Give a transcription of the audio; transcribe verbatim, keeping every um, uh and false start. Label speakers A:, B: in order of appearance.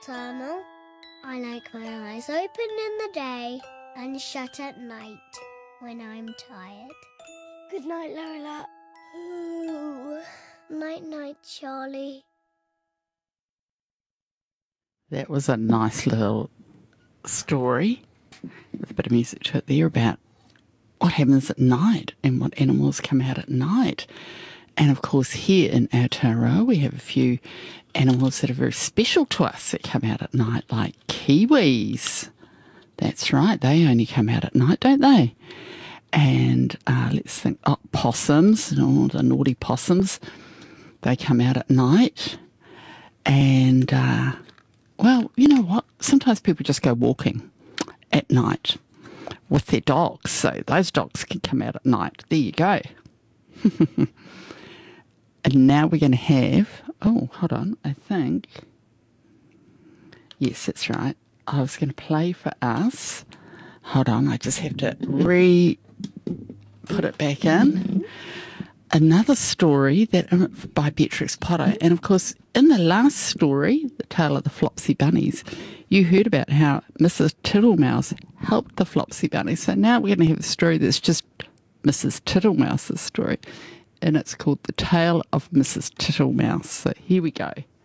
A: nocturnal. I like my eyes open in the day and shut at night when I'm tired. Good night, Lola. Ooh. Night, night, Charlie.
B: That was a nice little story with a bit of music to it there about what happens at night and what animals come out at night. And of course, here in Aotearoa, we have a few animals that are very special to us that come out at night, like kiwis. That's right, they only come out at night, don't they? And uh, let's think, oh, possums, oh, the naughty possums, they come out at night. And, uh, well, you know what? Sometimes people just go walking at night with their dogs, so those dogs can come out at night. There you go. And now we're going to have, oh, hold on, I think, yes, that's right. I was going to play for us. Hold on, I just have to re put it back in. Another story that um, by Beatrix Potter. And of course, in the last story, The Tale of the Flopsy Bunnies, you heard about how Missus Tittlemouse helped the Flopsy Bunnies. So now we're going to have a story that's just Missus Tittlemouse's story. And it's called The Tale of Missus Tittlemouse. So here we go.